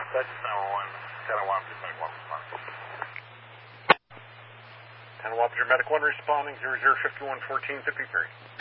Texas 911, 10 Wapner Medic 1 responding. 10 Wapner Medic 1 responding, 0051-1453.